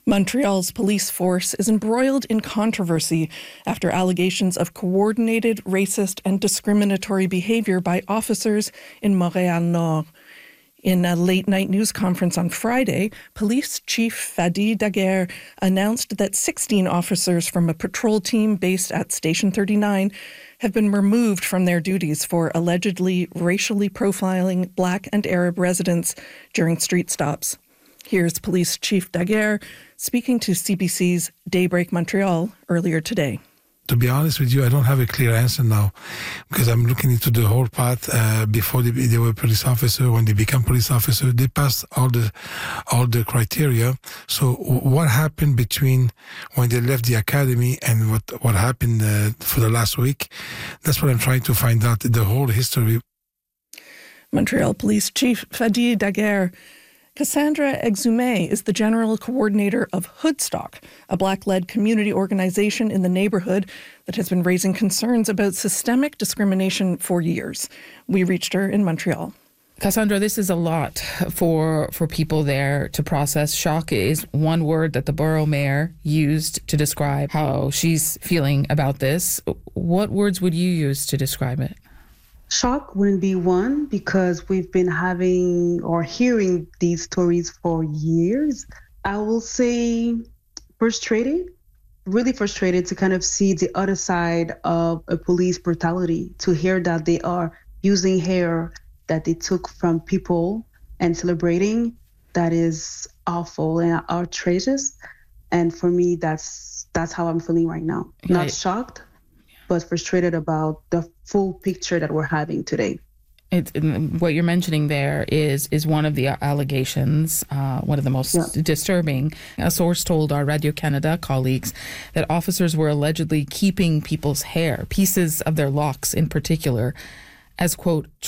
Montreal's police force is embroiled in controversy after allegations of coordinated, racist and discriminatory behavior by officers in Montréal-Nord. In a late-night news conference on Friday, Police Chief Fadi Daguerre announced that 16 officers from a patrol team based at Station 39 have been removed from their duties for allegedly racially profiling Black and Arab residents during street stops. Here's Police Chief Daguerre speaking to CBC's Daybreak Montreal earlier today. To be honest with you, I don't have a clear answer now because I'm looking into the whole path. Before they were police officer, when they become police officer, they passed all the criteria. So what happened between when they left the academy and what happened for the last week? That's what I'm trying to find out, the whole history. Montreal Police Chief Fadi Daguerre. Cassandra Exume is the general coordinator of Hoodstock, a Black-led community organization in the neighborhood that has been raising concerns about systemic discrimination for years. We reached her in Montreal. Cassandra, this is a lot for people there to process. Shock is one word that the borough mayor used to describe how she's feeling about this. What words would you use to describe it? Shock wouldn't be one because we've been having or hearing these stories for years. I will say frustrated, really frustrated to kind of see the other side of a police brutality, to hear that they are using hair that they took from people and celebrating. That is awful and outrageous. And for me, that's how I'm feeling right now. Yeah. Not shocked, but frustrated about the full picture that we're having today. What you're mentioning there is one of the allegations, one of the most disturbing. A source told our Radio-Canada colleagues that officers were allegedly keeping people's hair, pieces of their locks in particular, as, quote,